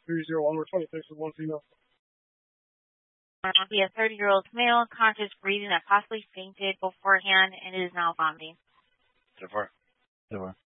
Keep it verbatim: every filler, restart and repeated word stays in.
three zero one. We're twenty-six with one female. Be a thirty-year-old male, conscious breathing that possibly fainted beforehand and is now vomiting. So far. So far.